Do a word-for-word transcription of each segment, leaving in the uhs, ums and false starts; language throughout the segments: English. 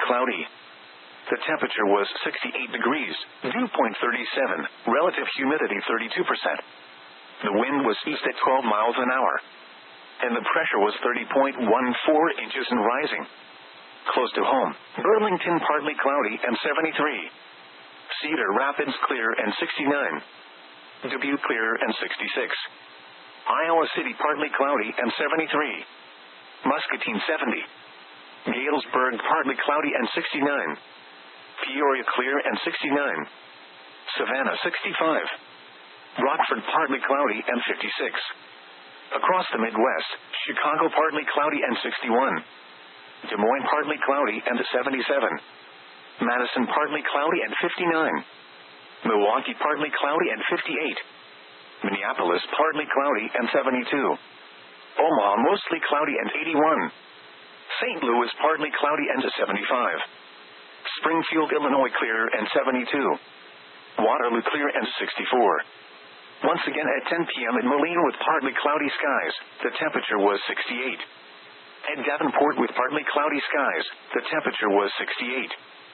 cloudy. The temperature was sixty-eight degrees, dew point thirty-seven, relative humidity thirty-two percent. The wind was east at twelve miles an hour. And the pressure was thirty point one four inches and rising. Close to home, Burlington partly cloudy and seventy-three. Cedar Rapids clear and sixty-nine. Dubuque clear and sixty-six. Iowa City partly cloudy and seventy-three. Muscatine seventy. Galesburg partly cloudy and sixty-nine. Peoria clear and sixty-nine. Savannah sixty-five. Rockford partly cloudy and fifty-six. Across the Midwest, Chicago partly cloudy and sixty-one. Des Moines partly cloudy and seventy-seven. Madison partly cloudy and fifty-nine. Milwaukee partly cloudy and fifty-eight. Minneapolis partly cloudy and seventy-two. Omaha mostly cloudy and eighty-one. Saint Louis partly cloudy and seventy-five. Springfield, Illinois clear and seventy-two. Waterloo clear and sixty-four. Once again at ten p.m. in Moline with partly cloudy skies, the temperature was sixty-eight. At Davenport with partly cloudy skies, the temperature was sixty-eight.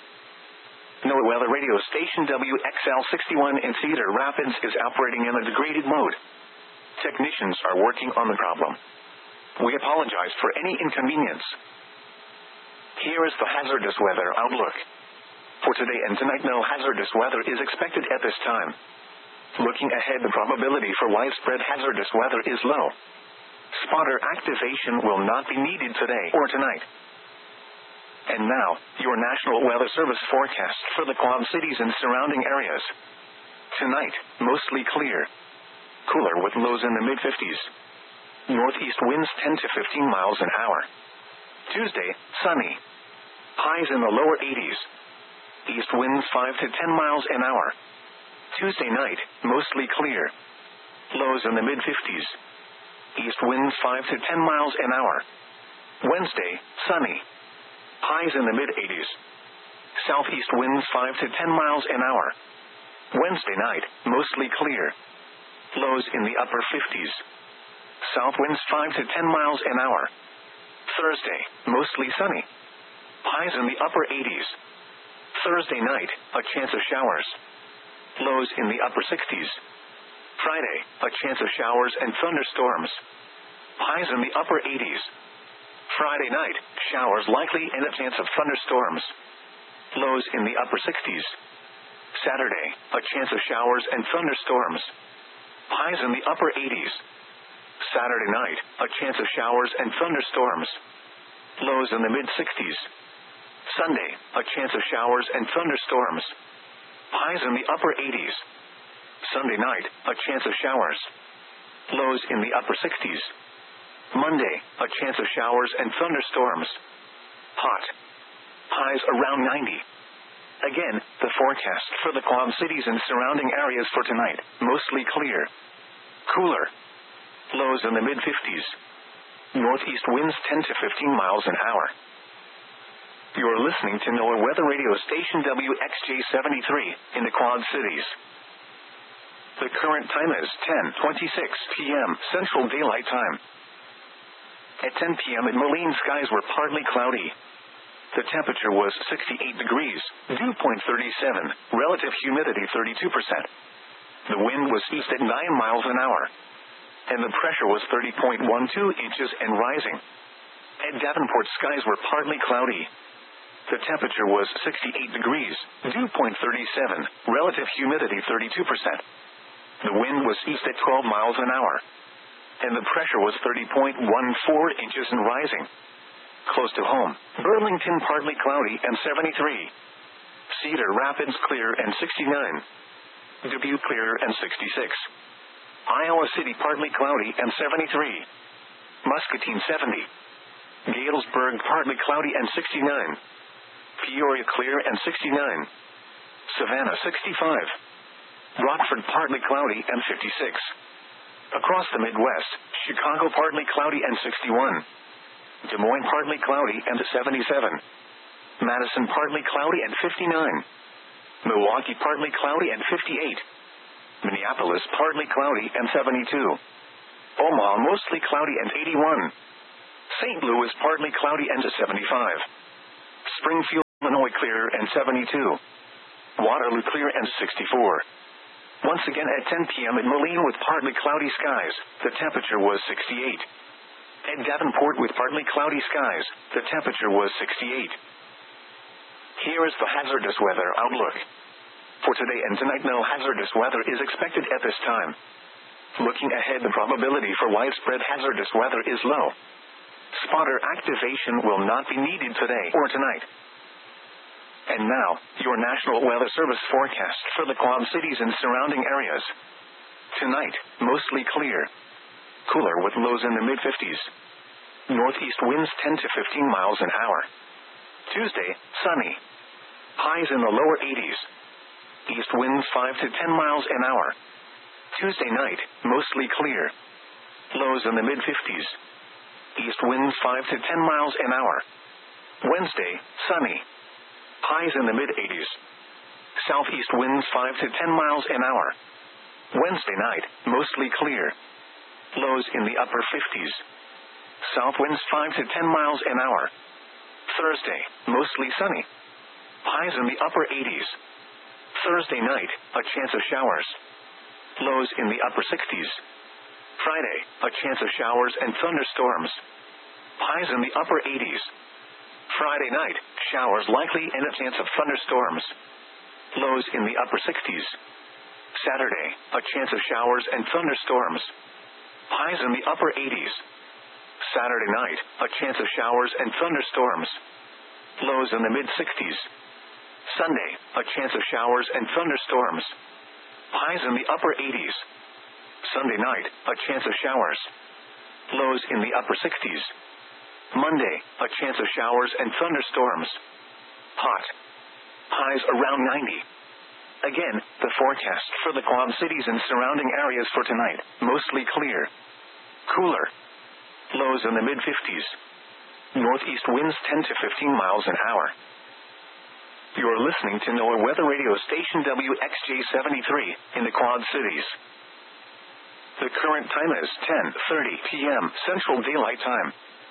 NOAA weather radio station W X L sixty-one in Cedar Rapids is operating in a degraded mode. Technicians are working on the problem. We apologize for any inconvenience. Here is the hazardous weather outlook. For today and tonight, no hazardous weather is expected at this time. Looking ahead, the probability for widespread hazardous weather is low. Spotter activation will not be needed today or tonight. And now, your National Weather Service forecast for the Quad Cities and surrounding areas. Tonight, mostly clear. Cooler with lows in the mid-fifties. Northeast winds ten to fifteen miles an hour. Tuesday, sunny. Highs in the lower eighties. East winds five to ten miles an hour. Tuesday night, mostly clear. Lows in the mid-fifties. East winds five to ten miles an hour. Wednesday, sunny. Highs in the mid-eighties. Southeast winds five to ten miles an hour. Wednesday night, mostly clear. Lows in the upper fifties. South winds five to ten miles an hour. Thursday, mostly sunny. Highs in the upper eighties. Thursday night, a chance of showers. Lows in the upper sixties. Friday, a chance of showers and thunderstorms. Highs in the upper eighties. Friday night, showers likely and a chance of thunderstorms. Lows in the upper sixties. Saturday, a chance of showers and thunderstorms. Highs in the upper eighties. Saturday night, a chance of showers and thunderstorms. Lows in the mid-sixties. Sunday, a chance of showers and thunderstorms. Highs in the upper eighties. Sunday night, a chance of showers. Lows in the upper sixties. Monday, a chance of showers and thunderstorms. Hot. Highs around ninety. Again, the forecast for the Quad Cities and surrounding areas for tonight, mostly clear. Cooler. Lows in the mid-fifties. Northeast winds ten to fifteen miles an hour. You're listening to NOAA Weather Radio Station W X J seventy-three in the Quad Cities. The current time is ten twenty-six p.m. Central Daylight Time. At ten p.m. in Moline, skies were partly cloudy. The temperature was sixty-eight degrees, dew point thirty-seven, relative humidity thirty-two percent. The wind was east at nine miles an hour. And the pressure was thirty point one two inches and rising. At Davenport, skies were partly cloudy. The temperature was sixty-eight degrees, dew point thirty-seven, relative humidity thirty-two percent. The wind was east at twelve miles an hour. And the pressure was thirty point one four inches and rising. Close to home, Burlington partly cloudy and seventy-three. Cedar Rapids clear and sixty-nine. Dubuque clear and sixty-six. Iowa City partly cloudy and seventy-three. Muscatine seventy. Galesburg partly cloudy and sixty-nine. Peoria clear and sixty-nine. Savannah sixty-five. Rockford partly cloudy and fifty-six. Across the Midwest, Chicago partly cloudy and sixty-one. Des Moines partly cloudy and seventy-seven. Madison partly cloudy and fifty-nine. Milwaukee partly cloudy and fifty-eight. Minneapolis partly cloudy and seventy-two. Omaha mostly cloudy and eighty-one. Saint Louis partly cloudy and seventy-five. Springfield Illinois clear and seventy-two. Waterloo clear and sixty-four. Once again at ten p.m. in Moline with partly cloudy skies, the temperature was sixty-eight. At Davenport with partly cloudy skies, the temperature was sixty-eight. Here is the hazardous weather outlook. For today and tonight, no hazardous weather is expected at this time. Looking ahead, the probability for widespread hazardous weather is low. Spotter activation will not be needed today or tonight. And now, your National Weather Service forecast for the Quad Cities and surrounding areas. Tonight, mostly clear. Cooler with lows in the mid-fifties. Northeast winds ten to fifteen miles an hour. Tuesday, sunny. Highs in the lower eighties. East winds five to ten miles an hour. Tuesday night, mostly clear. Lows in the mid-fifties. East winds five to ten miles an hour. Wednesday, sunny. Highs in the mid-eighties. Southeast winds five to ten miles an hour. Wednesday night, mostly clear. Lows in the upper fifties. South winds five to ten miles an hour. Thursday, mostly sunny. Highs in the upper eighties. Thursday night, a chance of showers. Lows in the upper sixties. Friday, a chance of showers and thunderstorms. Highs in the upper eighties. Friday night, showers likely and a chance of thunderstorms. Lows in the upper sixties. Saturday, a chance of showers and thunderstorms. Highs in the upper eighties. Saturday night, a chance of showers and thunderstorms. Lows in the mid-sixties. Sunday, a chance of showers and thunderstorms. Highs in the upper eighties. Sunday night, a chance of showers. Lows in the upper sixties. Monday, a chance of showers and thunderstorms. Hot. Highs around ninety. Again, the forecast for the Quad Cities and surrounding areas for tonight, mostly clear. Cooler. Lows in the mid-fifties. Northeast winds ten to fifteen miles an hour. You're listening to NOAA Weather Radio Station W X J seventy-three in the Quad Cities. The current time is ten thirty p.m. Central Daylight Time.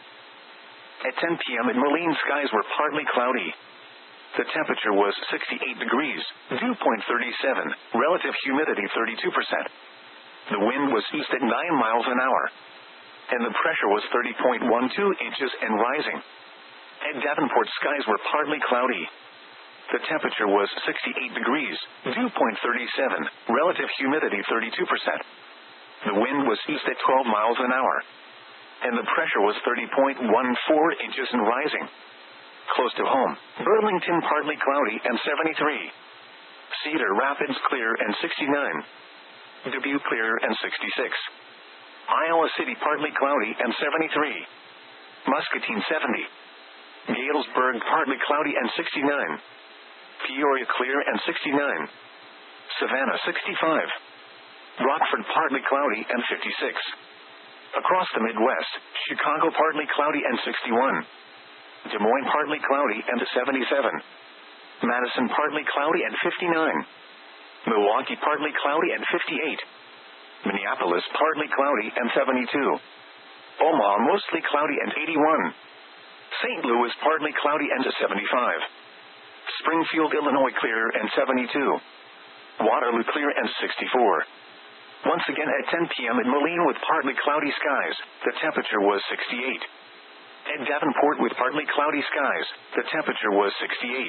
At ten p.m. in Moline, skies were partly cloudy. The temperature was sixty-eight degrees, dew point thirty-seven, relative humidity thirty-two percent. The wind was east at nine miles an hour. And the pressure was thirty point one two inches and rising. At Davenport, skies were partly cloudy. The temperature was sixty-eight degrees, dew point thirty-seven, relative humidity thirty-two percent. The wind was east at twelve miles an hour. And the pressure was thirty point one four inches and rising. Close to home, Burlington partly cloudy and seventy-three. Cedar Rapids clear and sixty-nine. Dubuque clear and sixty-six. Iowa City partly cloudy and seventy-three. Muscatine seventy. Galesburg partly cloudy and sixty-nine. Peoria clear and sixty-nine. Savannah sixty-five. Rockford partly cloudy and fifty-six. Across the Midwest, Chicago partly cloudy and sixty-one. Des Moines partly cloudy and seventy-seven. Madison partly cloudy and fifty-nine. Milwaukee partly cloudy and fifty-eight. Minneapolis partly cloudy and seventy-two. Omaha mostly cloudy and eighty-one. Saint Louis partly cloudy and seventy-five. Springfield, Illinois clear and seventy-two. Waterloo clear and sixty-four. Once again at ten p.m. in Moline with partly cloudy skies, the temperature was sixty-eight. At Davenport with partly cloudy skies, the temperature was sixty-eight.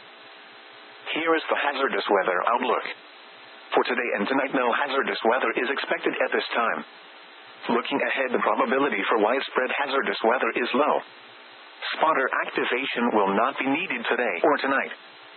Here is the hazardous weather outlook. For today and tonight, no hazardous weather is expected at this time. Looking ahead, the probability for widespread hazardous weather is low. Spotter activation will not be needed today or tonight.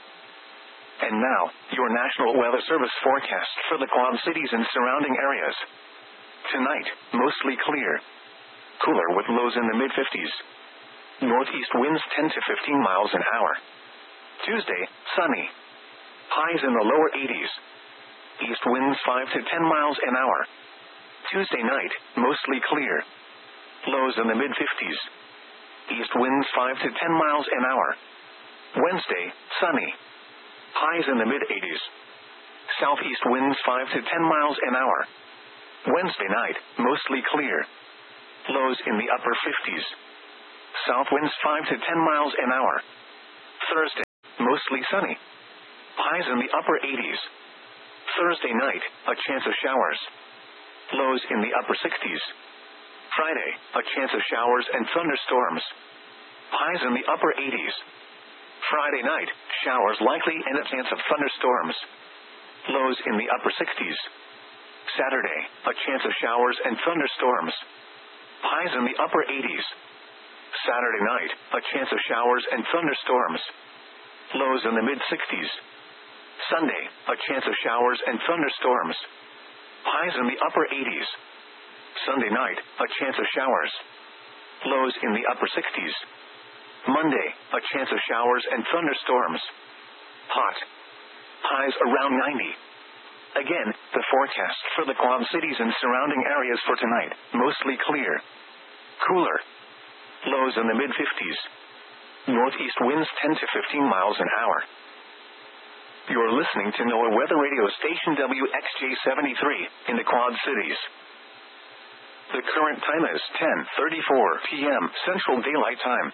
And now, your National Weather Service forecast for the Quad Cities and surrounding areas. Tonight, mostly clear. Cooler with lows in the mid-fifties. Northeast winds ten to fifteen miles an hour. Tuesday, sunny. Highs in the lower eighties. East winds five to ten miles an hour. Tuesday night, mostly clear. Lows in the mid-fifties. East winds five to ten miles an hour. Wednesday, sunny. Highs in the mid-eighties. Southeast winds five to ten miles an hour. Wednesday night, mostly clear. Lows in the upper fifties. South winds five to ten miles an hour. Thursday. mostly sunny. Highs in the upper eighties. Thursday night, a chance of showers. Lows in the upper sixties. Friday, a chance of showers and thunderstorms. Highs in the upper eighties. Friday night, showers likely and a chance of thunderstorms. Lows in the upper sixties. Saturday, a chance of showers and thunderstorms. Highs in the upper eighties. Saturday night, a chance of showers and thunderstorms. Lows in the mid-sixties. Sunday, a chance of showers and thunderstorms. Highs in the upper eighties. Sunday night, a chance of showers. Lows in the upper sixties. Monday, a chance of showers and thunderstorms. Hot. Highs around ninety. Again, the forecast for the Quad Cities and surrounding areas for tonight, mostly clear. Cooler. Lows in the mid-fifties. Northeast winds ten to fifteen miles an hour. You're listening to NOAA Weather Radio Station W X J seventy-three in the Quad Cities. The current time is ten thirty-four p.m. Central Daylight Time.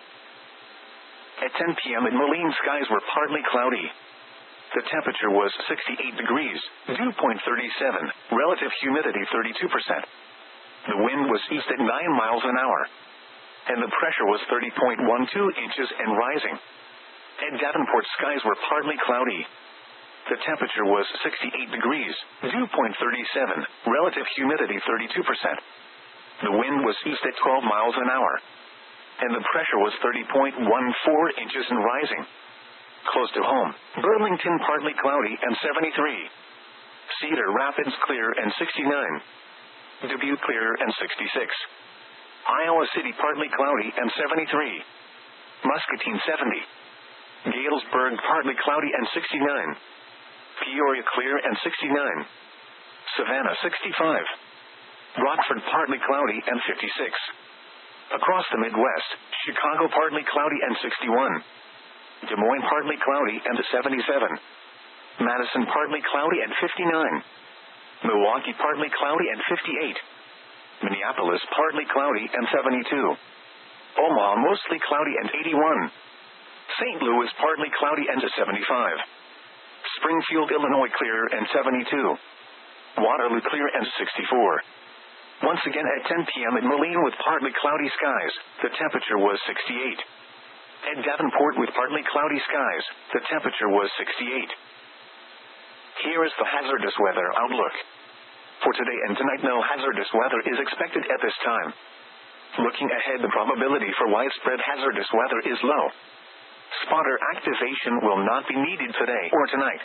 At ten p.m. in Moline, skies were partly cloudy. The temperature was sixty-eight degrees, dew point thirty-seven, relative humidity thirty-two percent. The wind was east at nine miles an hour. And the pressure was thirty point one two inches and rising. At Davenport, skies were partly cloudy. The temperature was sixty-eight degrees, dew point thirty-seven, relative humidity thirty-two percent. The wind was east at twelve miles an hour. And the pressure was thirty point one four inches and rising. Close to home, Burlington partly cloudy and seventy-three. Cedar Rapids clear and sixty-nine. Dubuque clear and sixty-six. Iowa City partly cloudy and seventy-three. Muscatine seventy. Galesburg partly cloudy and sixty-nine. Peoria clear and sixty-nine. Savannah sixty-five. Rockford partly cloudy and fifty-six. Across the Midwest, Chicago partly cloudy and sixty-one. Des Moines partly cloudy and seventy-seven. Madison partly cloudy and fifty-nine. Milwaukee partly cloudy and fifty-eight. Minneapolis partly cloudy and seventy-two. Omaha mostly cloudy and eighty-one. Saint Louis partly cloudy and seventy-five. Springfield, Illinois clear and seventy-two. Waterloo clear and sixty-four. Once again at ten p.m. in Moline with partly cloudy skies, the temperature was sixty-eight. At Davenport with partly cloudy skies, the temperature was sixty-eight. Here is the hazardous weather outlook. For today and tonight, no hazardous weather is expected at this time. Looking ahead, the probability for widespread hazardous weather is low. Spotter activation will not be needed today or tonight.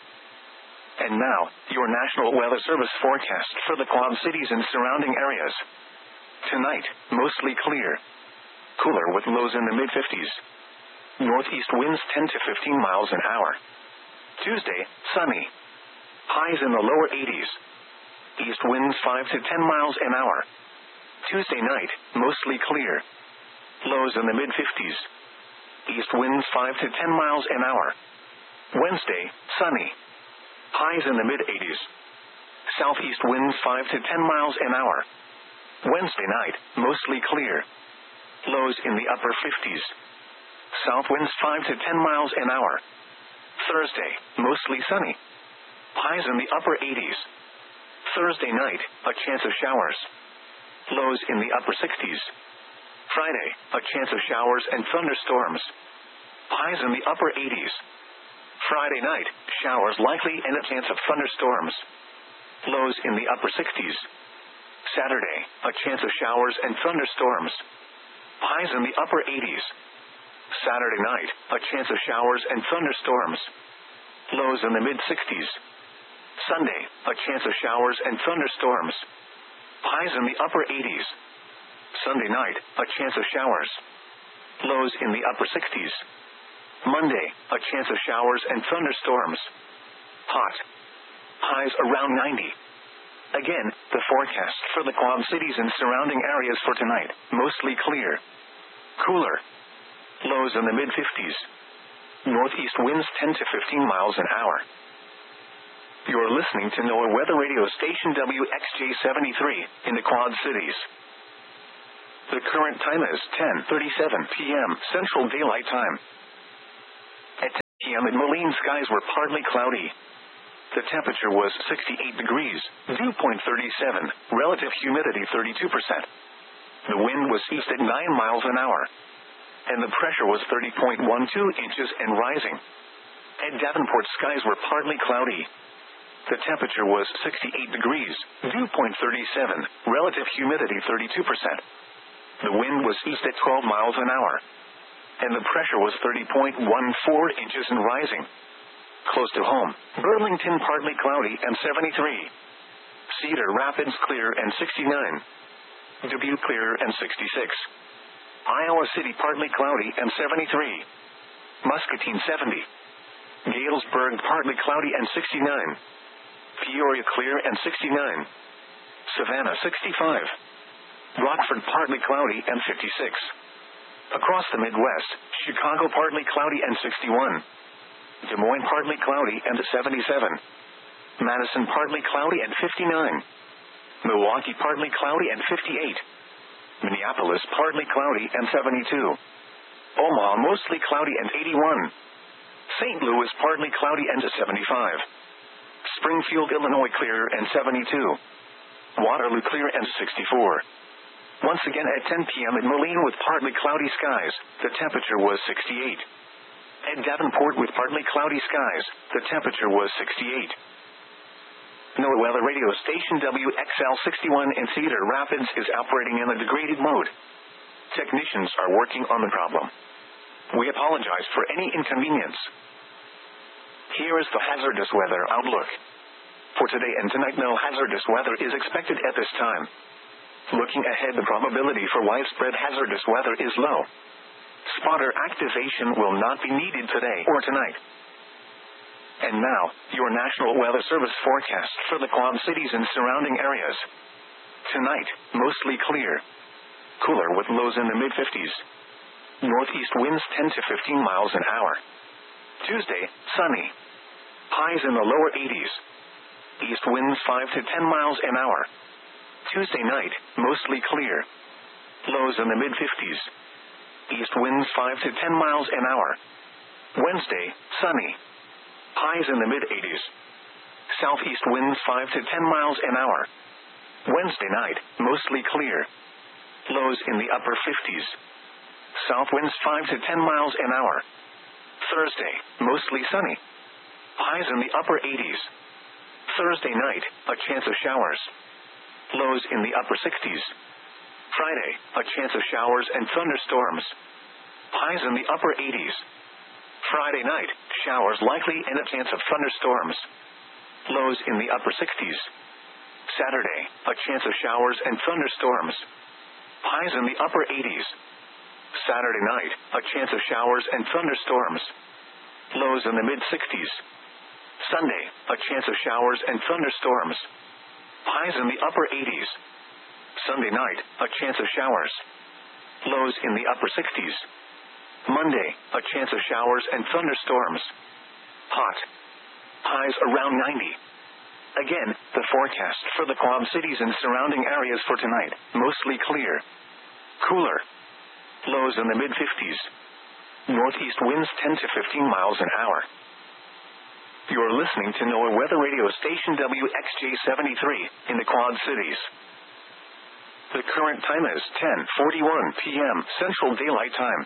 And now, your National Weather Service forecast for the Quad Cities and surrounding areas. Tonight, mostly clear. Cooler with lows in the mid-fifties. Northeast winds ten to fifteen miles an hour. Tuesday, sunny. Highs in the lower eighties. East winds five to ten miles an hour. Tuesday night, mostly clear. Lows in the mid-fifties. East winds five to ten miles an hour. Wednesday, sunny. Highs in the mid-eighties. Southeast winds five to ten miles an hour. Wednesday night, mostly clear. Lows in the upper fifties. South winds five to ten miles an hour. Thursday, mostly sunny. Highs in the upper eighties. Thursday night, a chance of showers. Lows in the upper sixties. Friday, a chance of showers and thunderstorms. Highs in the upper eighties. Friday night, showers likely and a chance of thunderstorms. Lows in the upper sixties. Saturday, a chance of showers and thunderstorms. Highs in the upper eighties. Saturday night, a chance of showers and thunderstorms. Lows in the mid-sixties. Sunday, a chance of showers and thunderstorms. Highs in the upper eighties. Sunday night, a chance of showers. Lows in the upper sixties. Monday, a chance of showers and thunderstorms. Hot. Highs around ninety. Again, the forecast for the Quad Cities and surrounding areas for tonight, mostly clear. Cooler. Lows in the mid-fifties. Northeast winds ten to fifteen miles an hour. You're listening to NOAA Weather Radio Station W X J seventy-three in the Quad Cities. The current time is ten thirty-seven p.m. Central Daylight Time. At ten p.m. p.m. at Moline, skies were partly cloudy. The temperature was sixty-eight degrees, dew point thirty-seven, relative humidity thirty-two percent. The wind was east at nine miles an hour, and the pressure was thirty point one two inches and rising. At Davenport, skies were partly cloudy. The temperature was sixty-eight degrees, dew point thirty-seven, relative humidity thirty-two percent. The wind was east at twelve miles an hour, and the pressure was thirty point one four inches and rising. Close to home, Burlington partly cloudy and seventy-three. Cedar Rapids clear and sixty-nine. Dubuque clear and sixty-six. Iowa City partly cloudy and seventy-three. Muscatine seventy. Galesburg partly cloudy and sixty-nine. Peoria clear and sixty-nine. Savannah sixty-five. Rockford partly cloudy and fifty-six. Across the Midwest, Chicago partly cloudy and sixty-one. Des Moines partly cloudy and seventy-seven. Madison partly cloudy and fifty-nine. Milwaukee partly cloudy and fifty-eight. Minneapolis partly cloudy and seventy-two. Omaha mostly cloudy and eighty-one. Saint Louis partly cloudy and seventy-five. Springfield, Illinois clear and seventy-two. Waterloo clear and sixty-four. Once again at ten p.m. at Moline with partly cloudy skies, the temperature was sixty-eight. At Davenport with partly cloudy skies, the temperature was sixty-eight. NOAA Weather Radio Station W X L sixty-one in Cedar Rapids is operating in a degraded mode. Technicians are working on the problem. We apologize for any inconvenience. Here is the hazardous weather outlook. For today and tonight, no hazardous weather is expected at this time. Looking ahead, the probability for widespread hazardous weather is low. Spotter activation will not be needed today or tonight. And now, your National Weather Service forecast for the Quad Cities and surrounding areas. Tonight, mostly clear. Cooler with lows in the mid-fifties. Northeast winds ten to fifteen miles an hour. Tuesday, sunny. Highs in the lower eighties. East winds five to ten miles an hour. Tuesday night, mostly clear. Lows in the mid-fifties. East winds five to ten miles an hour. Wednesday, sunny. Highs in the mid-eighties. Southeast winds five to ten miles an hour. Wednesday night, mostly clear. Lows in the upper fifties. South winds five to ten miles an hour. Thursday, mostly sunny. Highs in the upper eighties. Thursday night, a chance of showers. Lows in the upper sixties. Friday, a chance of showers and thunderstorms. Highs in the upper eighties. Friday night, showers likely and a chance of thunderstorms. Lows in the upper sixties. Saturday, a chance of showers and thunderstorms. Highs in the upper eighties. Saturday night, a chance of showers and thunderstorms. Lows in the mid-sixties. Sunday, a chance of showers and thunderstorms. Highs in the upper eighties. Sunday night, a chance of showers. Lows in the upper sixties. Monday, a chance of showers and thunderstorms. Hot. Highs around ninety. Again, the forecast for the Quad Cities and surrounding areas for tonight, mostly clear. Cooler. Lows in the mid-fifties. Northeast winds ten to fifteen miles an hour. You're listening to NOAA Weather Radio Station W X J seventy-three in the Quad Cities. The current time is ten forty-one p.m. Central Daylight Time.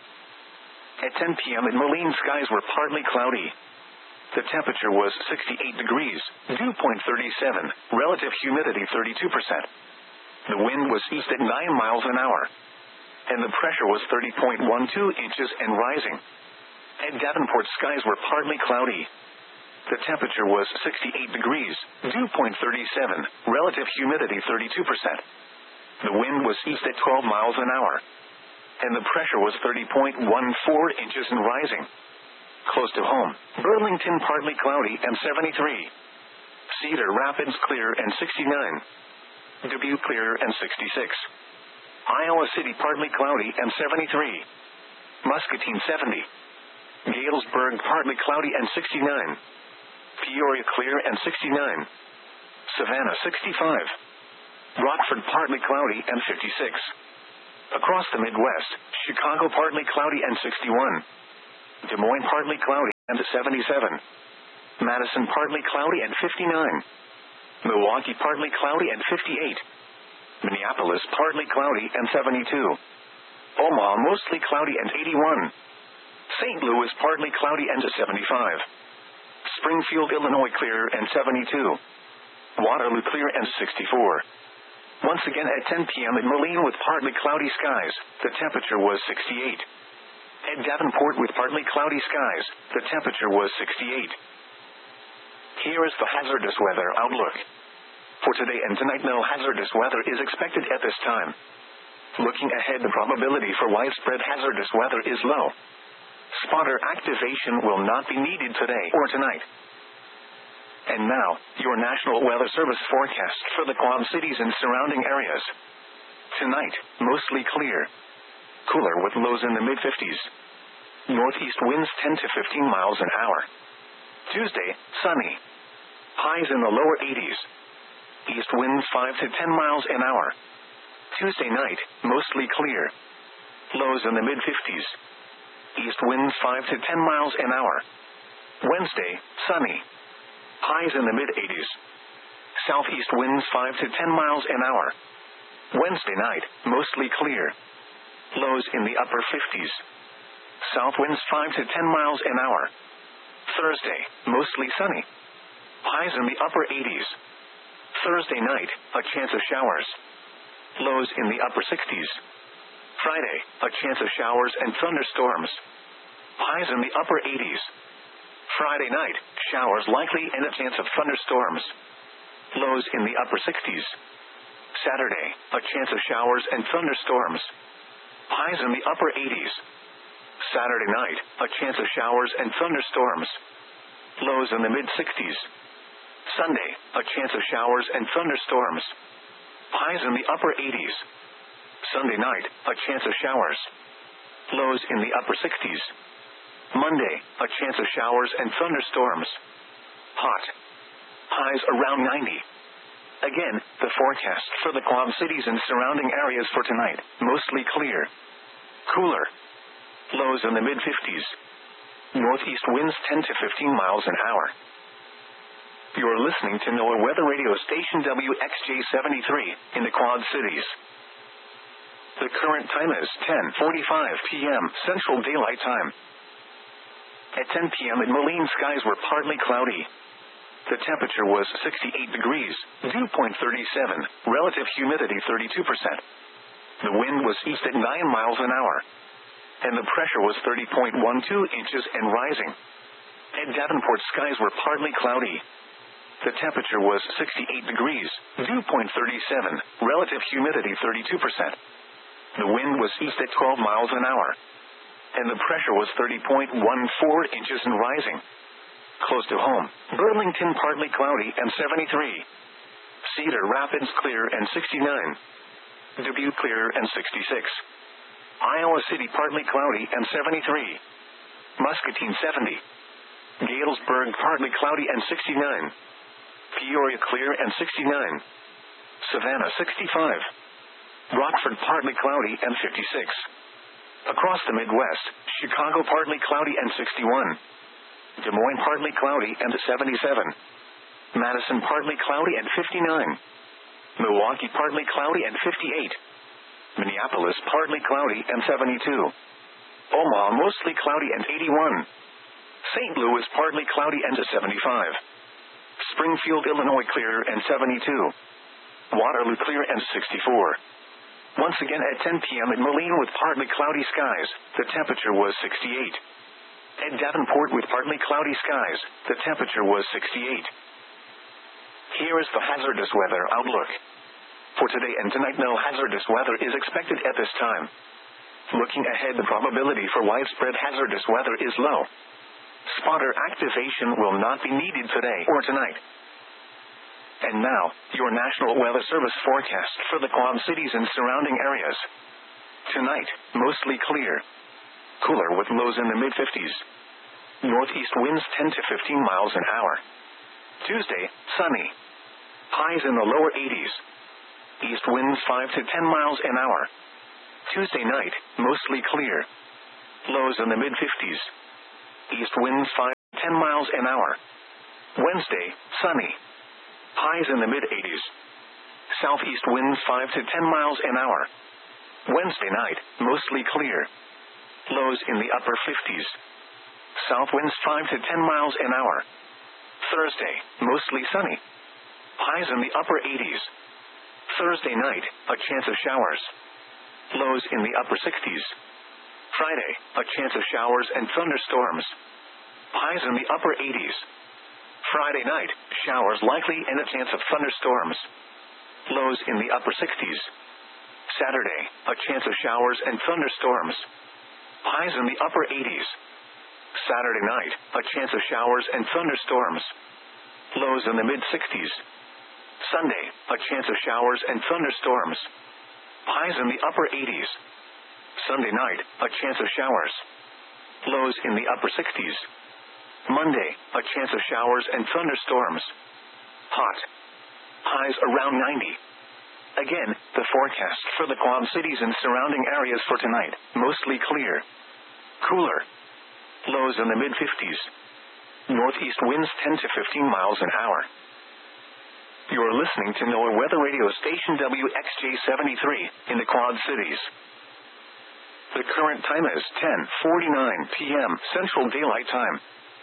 At ten p.m. at Moline, skies were partly cloudy. The temperature was sixty-eight degrees, dew point thirty-seven, relative humidity thirty-two percent. The wind was east at nine miles an hour, and the pressure was thirty point one two inches and rising. At Davenport, skies were partly cloudy. The temperature was sixty-eight degrees, dew point thirty-seven, relative humidity thirty-two percent. The wind was east at twelve miles an hour, and the pressure was thirty point one four inches and rising. Close to home, Burlington partly cloudy and seventy-three. Cedar Rapids clear and sixty-nine. Dubuque clear and sixty-six. Iowa City partly cloudy and seventy-three. Muscatine seventy. Galesburg partly cloudy and sixty-nine. Peoria clear and sixty-nine. Savannah sixty-five. Rockford partly cloudy and fifty-six. Across the Midwest, Chicago partly cloudy and sixty-one. Des Moines partly cloudy and seventy-seven. Madison, partly cloudy and fifty-nine. Milwaukee, partly cloudy and fifty-eight. Minneapolis, partly cloudy and seventy-two. Omaha, mostly cloudy and eighty-one. Saint Louis, partly cloudy and seventy-five. Springfield, Illinois, clear and seventy-two. Waterloo, clear and sixty-four. Once again at ten p.m. in Moline with partly cloudy skies, the temperature was sixty-eight. At Davenport with partly cloudy skies, the temperature was sixty-eight. Here is the hazardous weather outlook. For today and tonight, no hazardous weather is expected at this time. Looking ahead, the probability for widespread hazardous weather is low. Spotter activation will not be needed today or tonight. And now, your National Weather Service forecast for the Quad Cities and surrounding areas. Tonight, mostly clear. Cooler with lows in the mid-fifties. Northeast winds ten to fifteen miles an hour. Tuesday, sunny. Highs in the lower eighties. East winds five to ten miles an hour. Tuesday night, mostly clear. Lows in the mid-fifties. East winds five to ten miles an hour. Wednesday, sunny. Highs in the mid-eighties. Southeast winds five to ten miles an hour. Wednesday night, mostly clear. Lows in the upper fifties. South winds five to ten miles an hour. Thursday, mostly sunny. Highs in the upper eighties. Thursday night, a chance of showers. Lows in the upper sixties. Friday, a chance of showers and thunderstorms. Highs in the upper eighties. Friday night, showers likely and a chance of thunderstorms. Lows in the upper sixties. Saturday, a chance of showers and thunderstorms. Highs in the upper eighties. Saturday night, a chance of showers and thunderstorms. Lows in the mid-sixties. Sunday, a chance of showers and thunderstorms. Highs in the upper eighties. Sunday night, a chance of showers. Lows in the upper sixties. Monday, a chance of showers and thunderstorms. Hot. Highs around ninety. Again, the forecast for the Quad Cities and surrounding areas for tonight, mostly clear. Cooler. Lows in the mid-fifties. Northeast winds ten to fifteen miles an hour. You're listening to NOAA Weather Radio Station W X J seventy-three in the Quad Cities. The current time is ten forty-five p.m. Central Daylight Time. At ten p.m. in Moline, skies were partly cloudy. The temperature was sixty-eight degrees, dew point thirty-seven, relative humidity thirty-two percent. The wind was east at nine miles an hour. And the pressure was thirty point one two inches and rising. At Davenport, skies were partly cloudy. The temperature was sixty-eight degrees, dew point thirty-seven, relative humidity thirty-two percent. The wind was east at twelve miles an hour. And the pressure was thirty point one four inches and rising. Close to home, Burlington partly cloudy and seventy-three. Cedar Rapids clear and sixty-nine. Dubuque clear and sixty-six. Iowa City partly cloudy and seventy-three. Muscatine seventy. Galesburg partly cloudy and sixty-nine. Peoria clear and sixty-nine. Savannah sixty-five. Rockford partly cloudy and fifty-six. Across the Midwest, Chicago partly cloudy and sixty-one. Des Moines partly cloudy and seventy-seven. Madison partly cloudy and fifty-nine. Milwaukee partly cloudy and fifty-eight. Minneapolis partly cloudy and seventy-two. Omaha mostly cloudy and eighty-one. Saint Louis partly cloudy and seventy-five. Springfield, Illinois clear and seventy-two. Waterloo clear and sixty-four. Once again at ten p.m. in Moline with partly cloudy skies, the temperature was sixty-eight. At Davenport with partly cloudy skies, the temperature was sixty-eight. Here is the hazardous weather outlook. For today and tonight, no hazardous weather is expected at this time. Looking ahead, the probability for widespread hazardous weather is low. Spotter activation will not be needed today or tonight. And now, your National Weather Service forecast for the Quad Cities and surrounding areas. Tonight, mostly clear. Cooler with lows in the mid-fifties. Northeast winds ten to fifteen miles an hour. Tuesday, sunny. Highs in the lower eighties. East winds five to ten miles an hour. Tuesday night, mostly clear. Lows in the mid-fifties. East winds five ten miles an hour. Wednesday, sunny. Highs in the mid eighties. Southeast winds five to ten miles an hour. Wednesday night, mostly clear. Lows in the upper fifties. South winds five to ten miles an hour. Thursday, mostly sunny. Highs in the upper eighties. Thursday night, a chance of showers. Lows in the upper sixties. Friday, a chance of showers and thunderstorms. Highs in the upper eighties. Friday night, showers likely and a chance of thunderstorms. Lows in the upper sixties. Saturday, a chance of showers and thunderstorms. Highs in the upper eighties. Saturday night, a chance of showers and thunderstorms. Lows in the mid sixties. Sunday, a chance of showers and thunderstorms. Highs in the upper eighties. Sunday night, a chance of showers. Lows in the upper sixties. Monday, a chance of showers and thunderstorms. Hot. Highs around ninety. Again, the forecast for the Quad Cities and surrounding areas for tonight, mostly clear. Cooler. Lows in the mid fifties. Northeast winds ten to fifteen miles an hour. You are listening to NOAA Weather Radio Station W X J seventy-three in the Quad Cities. The current time is ten forty-nine p.m. Central Daylight Time.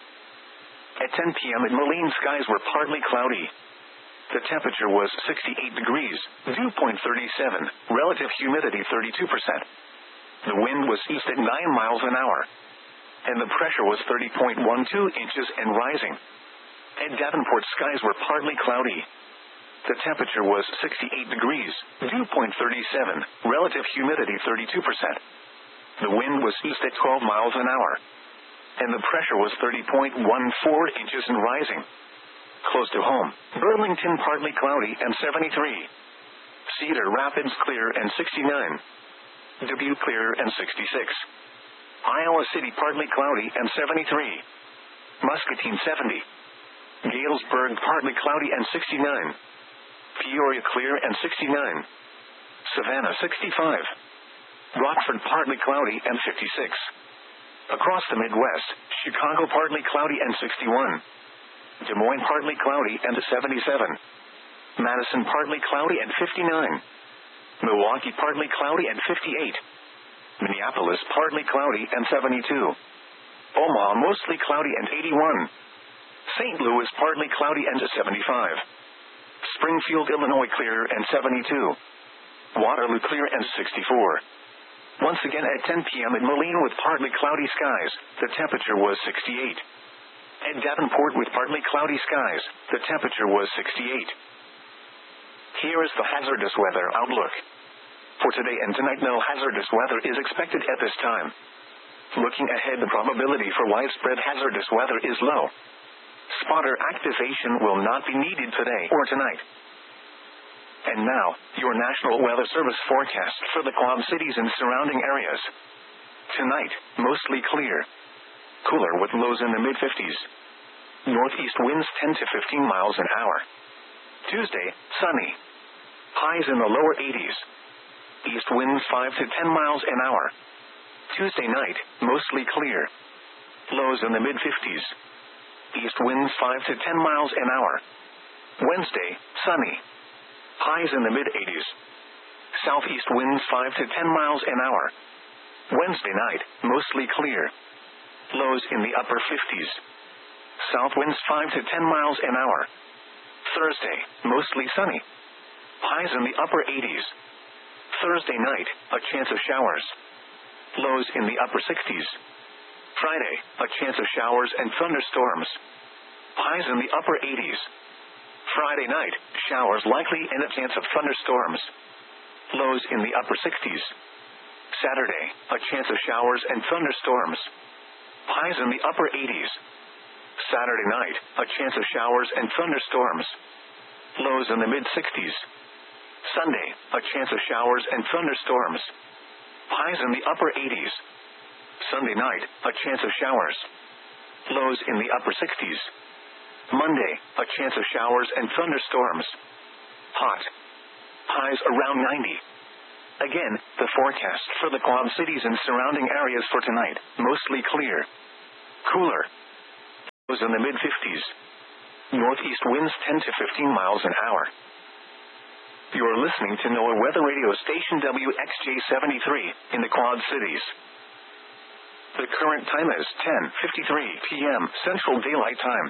At ten p.m. in Moline, skies were partly cloudy. The temperature was sixty-eight degrees, dew point thirty-seven, relative humidity thirty-two percent. The wind was east at nine miles an hour. And the pressure was thirty point one two inches and rising. At Davenport, skies were partly cloudy. The temperature was sixty-eight degrees, dew point thirty-seven, relative humidity thirty-two percent. The wind was east at twelve miles an hour. And the pressure was thirty point one four inches and rising. Close to home, Burlington partly cloudy and seventy-three. Cedar Rapids clear and sixty-nine. Dubuque clear and sixty-six. Iowa City partly cloudy and seventy-three. Muscatine seventy. Galesburg partly cloudy and sixty-nine. Peoria clear and sixty-nine. Savannah sixty-five. Rockford partly cloudy and fifty-six. Across the Midwest, Chicago partly cloudy and sixty-one. Des Moines partly cloudy and seventy-seven. Madison partly cloudy and fifty-nine. Milwaukee partly cloudy and fifty-eight. Minneapolis partly cloudy and seventy-two. Omaha mostly cloudy and eighty-one. Saint Louis partly cloudy and seventy-five. Springfield, Illinois clear and seventy-two. Waterloo clear and sixty-four. Once again at ten p.m. in Moline with partly cloudy skies, the temperature was sixty-eight. At Davenport with partly cloudy skies, the temperature was sixty-eight. Here is the hazardous weather outlook. For today and tonight, no hazardous weather is expected at this time. Looking ahead, the probability for widespread hazardous weather is low. Spotter activation will not be needed today or tonight. And now, your National Weather Service forecast for the Quad Cities and surrounding areas. Tonight, mostly clear. Cooler with lows in the mid fifties. Northeast winds ten to fifteen miles an hour. Tuesday, sunny. Highs in the lower eighties. East winds five to ten miles an hour. Tuesday night, mostly clear. Lows in the mid fifties. East winds five to ten miles an hour. Wednesday, sunny. Highs in the mid eighties. Southeast winds five to ten miles an hour. Wednesday night, mostly clear. Lows in the upper fifties. South winds five to ten miles an hour. Thursday, mostly sunny. Highs in the upper eighties. Thursday night, a chance of showers. Lows in the upper sixties. Friday, a chance of showers and thunderstorms. Highs in the upper eighties. Friday night, showers likely and a chance of thunderstorms. Lows in the upper sixties. Saturday, a chance of showers and thunderstorms. Highs in the upper eighties. Saturday night, a chance of showers and thunderstorms. Lows in the mid sixties. Sunday, a chance of showers and thunderstorms. Highs in the upper eighties. Sunday night, a chance of showers. Lows in the upper sixties. Monday, a chance of showers and thunderstorms. Hot. Highs around ninety. Again, the forecast for the Quad Cities and surrounding areas for tonight, mostly clear. Cooler. Was in the mid fifties. Northeast winds ten to fifteen miles an hour. You are listening to NOAA Weather Radio Station W X J seventy-three in the Quad Cities. The current time is ten fifty-three p.m. Central Daylight Time.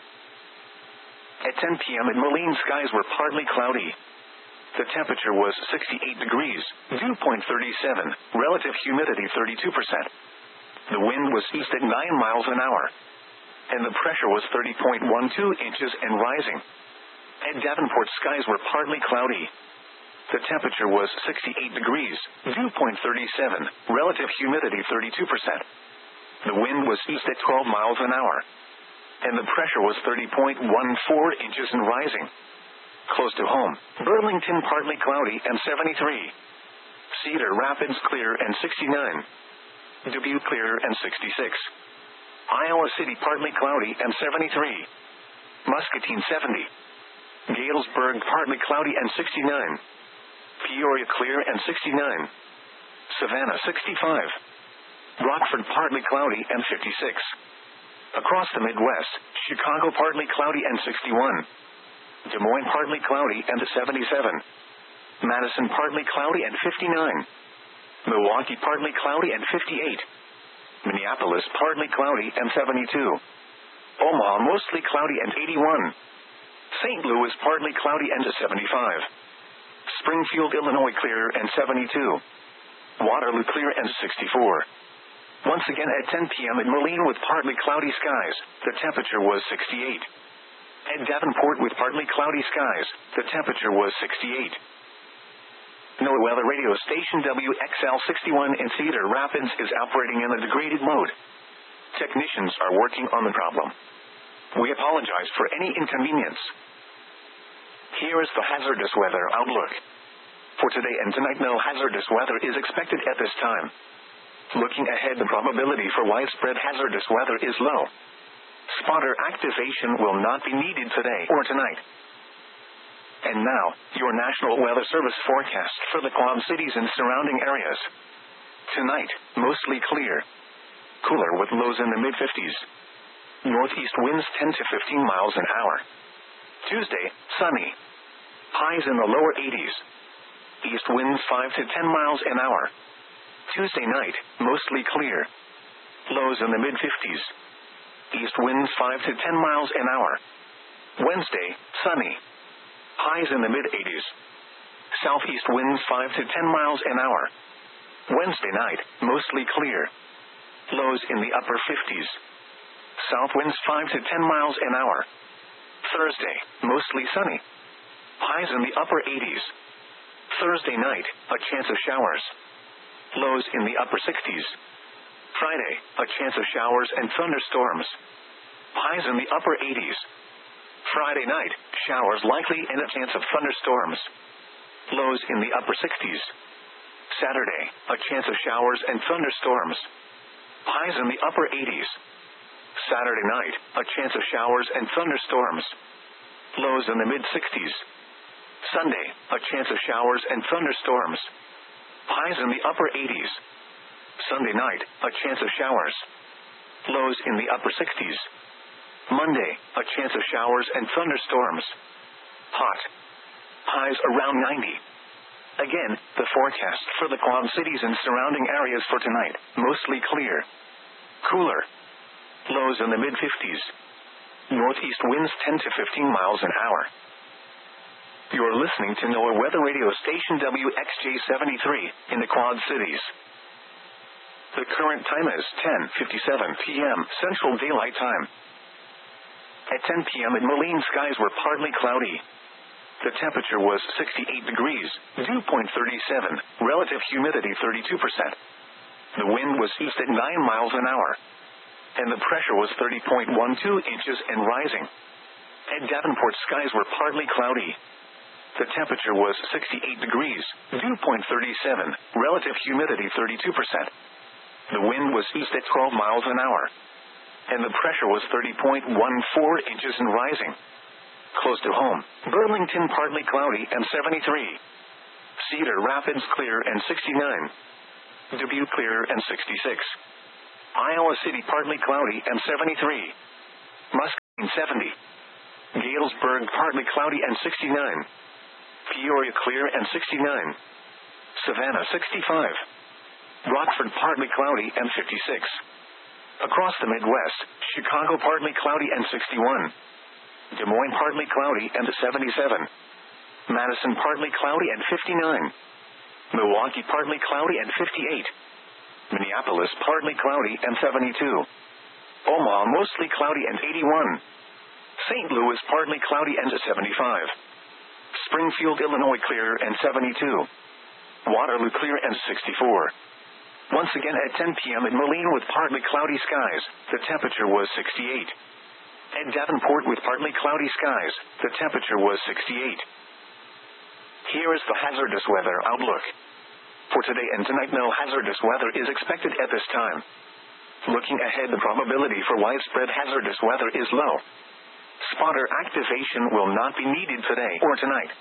At ten p.m. in Moline, skies were partly cloudy. The temperature was sixty-eight degrees, dew point thirty-seven, relative humidity thirty-two percent. The wind was east at nine miles an hour. And the pressure was thirty point one two inches and rising. At Davenport, skies were partly cloudy. The temperature was sixty-eight degrees, dew point thirty-seven, relative humidity thirty-two percent. The wind was east at twelve miles an hour. And the pressure was thirty point one four inches and rising. Close to home, Burlington partly cloudy and seventy-three. Cedar Rapids clear and sixty-nine. Dubuque clear and sixty-six. Iowa City partly cloudy and seventy-three. Muscatine seventy. Galesburg partly cloudy and sixty-nine. Peoria clear and sixty-nine. Savannah sixty-five. Rockford partly cloudy and fifty-six. Across the Midwest, Chicago partly cloudy and sixty-one. Des Moines partly cloudy and seventy-seven. Madison partly cloudy and fifty-nine. Milwaukee partly cloudy and fifty-eight. Minneapolis partly cloudy and seventy-two. Omaha mostly cloudy and eighty-one. Saint Louis partly cloudy and seventy-five. Springfield, Illinois clear and seventy-two. Waterloo clear and sixty-four. Once again at ten p.m. in Moline with partly cloudy skies, the temperature was sixty-eight. At Davenport with partly cloudy skies, the temperature was sixty-eight. NOAA Weather Radio Station W X L sixty-one in Cedar Rapids is operating in a degraded mode. Technicians are working on the problem. We apologize for any inconvenience. Here is the hazardous weather outlook. For today and tonight, no hazardous weather is expected at this time. Looking ahead, the probability for widespread hazardous weather is low. Spotter activation will not be needed today or tonight. And now, your National Weather Service forecast for the Quad Cities and surrounding areas. Tonight, mostly clear. Cooler with lows in the mid fifties. Northeast winds ten to fifteen miles an hour. Tuesday, sunny. Highs in the lower eighties. East winds five to ten miles an hour. Tuesday night, mostly clear. Lows in the mid fifties. East winds five to ten miles an hour. Wednesday, sunny. Highs in the mid eighties. Southeast winds five to ten miles an hour. Wednesday night, mostly clear. Lows in the upper fifties. South winds five to ten miles an hour. Thursday, mostly sunny. Highs in the upper eighties. Thursday night, a chance of showers. Lows in the upper sixties. Friday, a chance of showers and thunderstorms. Highs in the upper eighties. Friday night, showers likely and a chance of thunderstorms. Lows in the upper sixties. Saturday, a chance of showers and thunderstorms. Highs in the upper eighties. Saturday night, a chance of showers and thunderstorms. Lows in the mid sixties. Sunday, a chance of showers and thunderstorms. Highs in the upper eighties. Sunday night, a chance of showers. Lows in the upper sixties. Monday, a chance of showers and thunderstorms. Hot. Highs around ninety. Again, the forecast for the Quad Cities and surrounding areas for tonight, mostly clear. Cooler. Lows in the mid fifties. Northeast winds ten to fifteen miles an hour. You are listening to NOAA Weather Radio Station W X J seventy-three in the Quad Cities. The current time is ten fifty-seven p.m. Central Daylight Time. At ten p.m. in Moline, skies were partly cloudy. The temperature was sixty-eight degrees, dew point thirty-seven, relative humidity thirty-two percent. The wind was east at nine miles an hour. And the pressure was thirty point one two inches and rising. At Davenport, skies were partly cloudy. The temperature was sixty-eight degrees, dew point thirty-seven, relative humidity thirty-two percent. The wind was east at twelve miles an hour. And the pressure was thirty point one four inches and rising. Close to home, Burlington partly cloudy and seventy-three. Cedar Rapids clear and sixty-nine. Dubuque clear and sixty-six. Iowa City partly cloudy and seventy-three. Muscatine seventy. Galesburg partly cloudy and sixty-nine. Peoria clear and sixty-nine. Savannah sixty-five. Rockford partly cloudy and fifty-six. Across the Midwest, Chicago partly cloudy and sixty-one. Des Moines partly cloudy and seventy-seven. Madison partly cloudy and fifty-nine. Milwaukee partly cloudy and fifty-eight. Minneapolis partly cloudy and seventy-two. Omaha mostly cloudy and eighty-one. Saint Louis partly cloudy and seventy-five. Springfield, Illinois clear and seventy-two. Waterloo clear and sixty-four. Once again at ten p.m. in Moline with partly cloudy skies, the temperature was sixty-eight. At Davenport with partly cloudy skies, the temperature was sixty-eight. Here is the hazardous weather outlook. For today and tonight, no hazardous weather is expected at this time. Looking ahead, the probability for widespread hazardous weather is low. Spotter activation will not be needed today or tonight.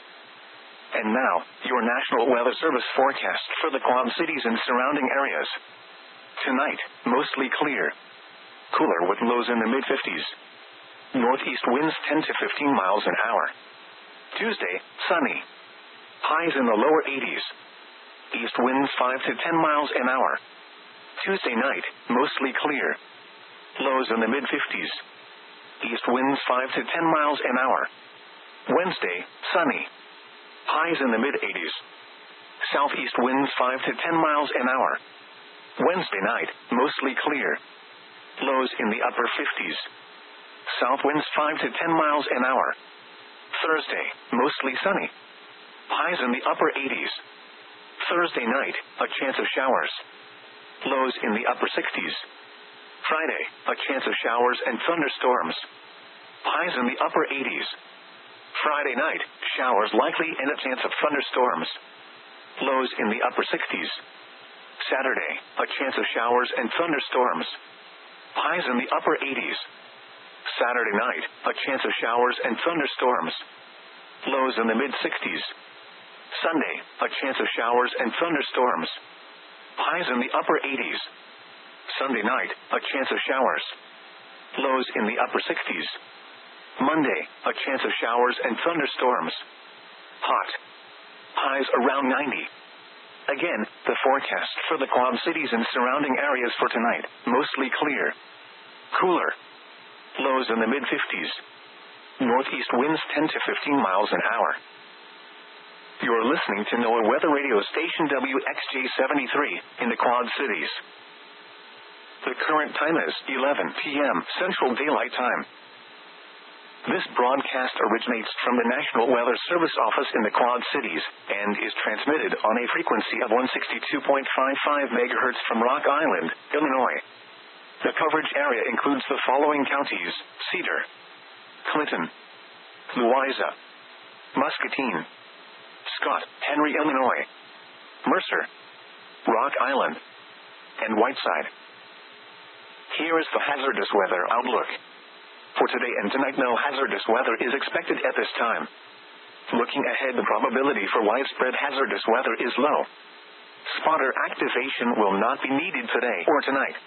And now, your National Weather Service forecast for the Quad Cities and surrounding areas. Tonight, mostly clear. Cooler with lows in the mid-fifties. Northeast winds ten to fifteen miles an hour. Tuesday, sunny. Highs in the lower eighties. East winds five to ten miles an hour. Tuesday night, mostly clear. Lows in the mid-fifties. East winds five to ten miles an hour. Wednesday, sunny. Highs in the mid-eighties. Southeast winds five to ten miles an hour. Wednesday night, mostly clear. Lows in the upper fifties. South winds five to ten miles an hour. Thursday, mostly sunny. Highs in the upper eighties. Thursday night, a chance of showers. Lows in the upper sixties. Friday, a chance of showers and thunderstorms. Highs in the upper eighties. Friday night, showers likely and a chance of thunderstorms. Lows in the upper sixties. Saturday, a chance of showers and thunderstorms. Highs in the upper eighties. Saturday night, a chance of showers and thunderstorms. Lows in the mid-sixties. Sunday, a chance of showers and thunderstorms. Highs in the upper eighties. Sunday night, a chance of showers. Lows in the upper sixties. Monday, a chance of showers and thunderstorms. Hot. Highs around ninety. Again, the forecast for the Quad Cities and surrounding areas for tonight, mostly clear. Cooler. Lows in the mid-fifties. Northeast winds ten to fifteen miles an hour. You're listening to NOAA Weather Radio Station W X J seventy-three in the Quad Cities. The current time is eleven p.m. Central Daylight Time. This broadcast originates from the National Weather Service office in the Quad Cities and is transmitted on a frequency of one sixty-two point five five megahertz from Rock Island, Illinois. The coverage area includes the following counties: Cedar, Clinton, Louisa, Muscatine, Scott, Henry, Illinois, Mercer, Rock Island, and Whiteside. Here is the hazardous weather outlook. For today and tonight, no hazardous weather is expected at this time. Looking ahead, the probability for widespread hazardous weather is low. Spotter activation will not be needed today or tonight.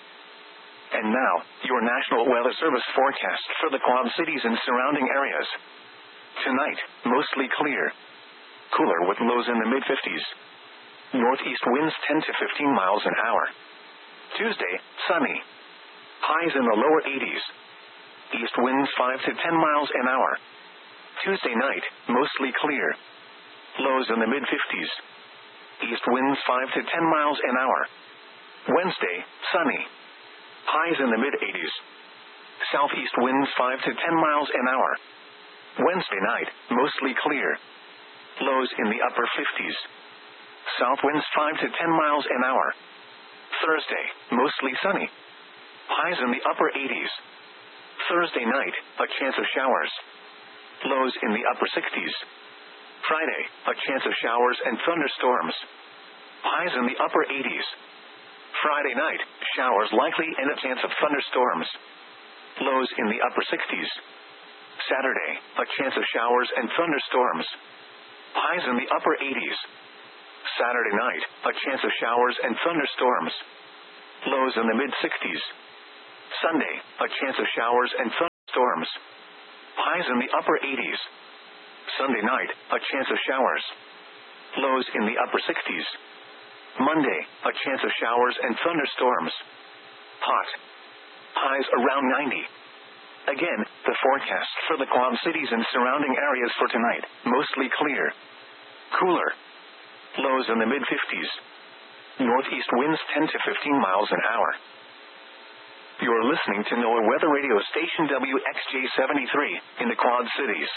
And now, your National Weather Service forecast for the Quad Cities and surrounding areas. Tonight, mostly clear. Cooler with lows in the mid-fifties. Northeast winds ten to fifteen miles an hour. Tuesday, sunny. Highs in the lower eighties. East winds five to ten miles an hour. Tuesday night, mostly clear. Lows in the mid-fifties. East winds five to ten miles an hour. Wednesday, sunny. Highs in the mid-eighties. Southeast winds five to ten miles an hour. Wednesday night, mostly clear. Lows in the upper fifties. South winds five to ten miles an hour. Thursday, mostly sunny. Highs in the upper eighties. Thursday night, a chance of showers. Lows in the upper sixties. Friday, a chance of showers and thunderstorms. Highs in the upper eighties. Friday night, showers likely and a chance of thunderstorms. Lows in the upper sixties. Saturday, a chance of showers and thunderstorms. Highs in the upper eighties. Saturday night, a chance of showers and thunderstorms. Lows in the mid-sixties. Sunday, a chance of showers and thunderstorms. storms. Highs in the upper eighties. Sunday night, a chance of showers. Lows in the upper sixties. Monday, a chance of showers and thunderstorms. Hot. Highs around ninety. Again, the forecast for the Quad Cities and surrounding areas for tonight, mostly clear. Cooler. Lows in the mid-fifties. Northeast winds ten to fifteen miles an hour. You're listening to NOAA Weather Radio Station W X J seventy-three in the Quad Cities.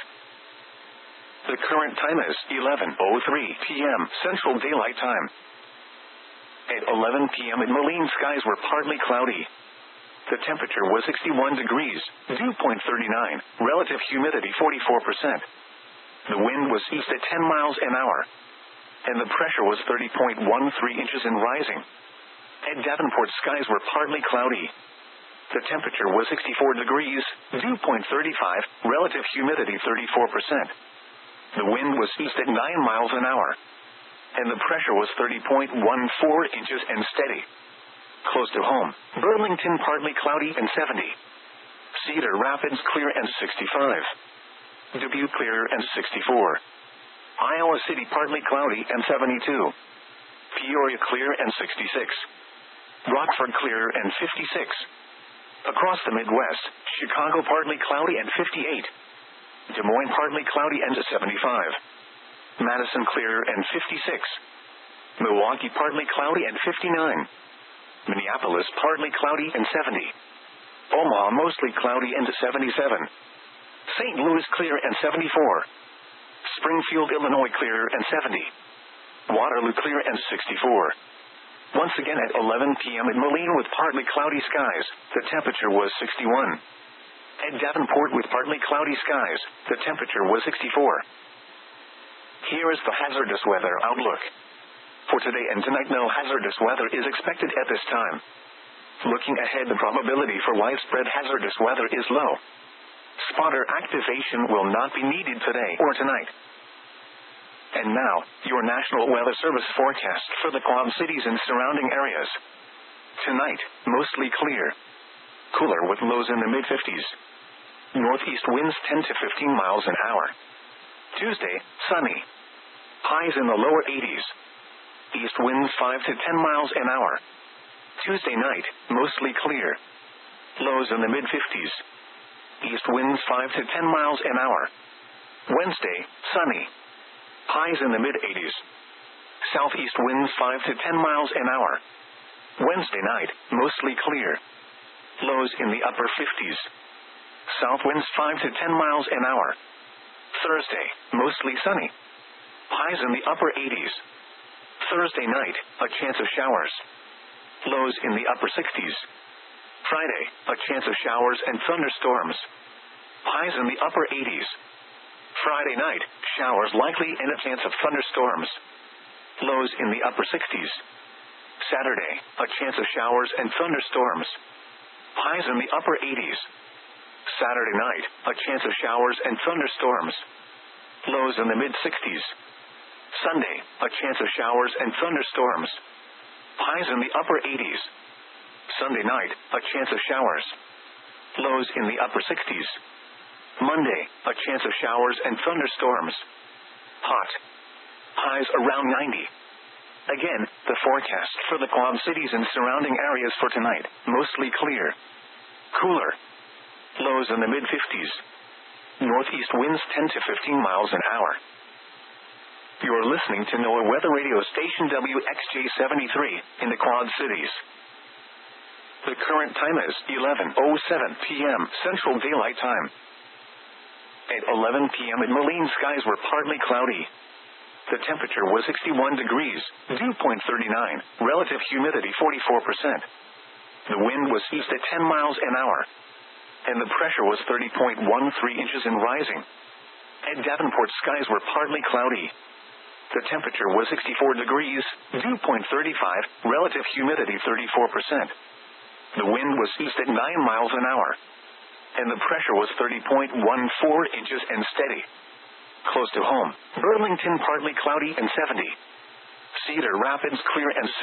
The current time is eleven oh three p.m. Central Daylight Time. At eleven p.m. in Moline, skies were partly cloudy. The temperature was sixty-one degrees, dew point thirty-nine, relative humidity forty-four percent. The wind was east at ten miles an hour, and the pressure was thirty point one three inches and rising. At Davenport, skies were partly cloudy. The temperature was sixty-four degrees, dew point thirty-five, relative humidity thirty-four percent. The wind was east at nine miles an hour, and the pressure was thirty point one four inches and steady. Close to home, Burlington partly cloudy and seventy. Cedar Rapids clear and sixty-five. Dubuque clear and sixty-four. Iowa City partly cloudy and seventy-two. Peoria clear and sixty-six. Rockford clear and fifty-six. Across the Midwest, Chicago partly cloudy and fifty-eight. Des Moines partly cloudy and seventy-five. Madison clear and fifty-six. Milwaukee partly cloudy and fifty-nine. Minneapolis partly cloudy and seventy. Omaha mostly cloudy and seventy-seven. Saint Louis clear and seventy-four. Springfield, Illinois clear and seventy. Waterloo clear and sixty-four. Once again at eleven p.m. in Moline with partly cloudy skies, the temperature was sixty-one. At Davenport with partly cloudy skies, the temperature was sixty-four. Here is the hazardous weather outlook. For today and tonight, no hazardous weather is expected at this time. Looking ahead, the probability for widespread hazardous weather is low. Spotter activation will not be needed today or tonight. And now, your National Weather Service forecast for the Quad Cities and surrounding areas. Tonight, mostly clear. Cooler with lows in the mid-fifties. Northeast winds ten to fifteen miles an hour. Tuesday, sunny. Highs in the lower eighties. East winds five to ten miles an hour. Tuesday night, mostly clear. Lows in the mid-fifties. East winds five to ten miles an hour. Wednesday, sunny. Highs in the mid-eighties. Southeast winds five to ten miles an hour. Wednesday night, mostly clear. Lows in the upper fifties. South winds five to ten miles an hour. Thursday, mostly sunny. Highs in the upper eighties. Thursday night, a chance of showers. Lows in the upper sixties. Friday, a chance of showers and thunderstorms. Highs in the upper eighties. Friday night, showers likely and a chance of thunderstorms. Lows in the upper sixties. Saturday, a chance of showers and thunderstorms. Highs in the upper eighties. Saturday night, a chance of showers and thunderstorms. Lows in the mid-sixties. Sunday, a chance of showers and thunderstorms. Highs in the upper eighties. Sunday night, a chance of showers. Lows in the upper sixties. Monday, a chance of showers and thunderstorms. Hot. Highs around ninety. Again, the forecast for the Quad Cities and surrounding areas for tonight, mostly clear. Cooler. Lows in the mid-fifties. Northeast winds ten to fifteen miles an hour. You're listening to NOAA Weather Radio Station W X J seventy-three in the Quad Cities. The current time is eleven oh seven p.m. Central Daylight Time. At eleven p.m. in Moline, skies were partly cloudy. The temperature was sixty-one degrees, dew point thirty-nine, relative humidity forty-four percent. The wind was east at ten miles an hour, and the pressure was thirty point one three inches and rising. At Davenport, skies were partly cloudy. The temperature was sixty-four degrees, dew point thirty-five, relative humidity thirty-four percent. The wind was east at nine miles an hour, and the pressure was thirty point one four inches and steady. Close to home, Burlington partly cloudy and seventy. Cedar Rapids clear and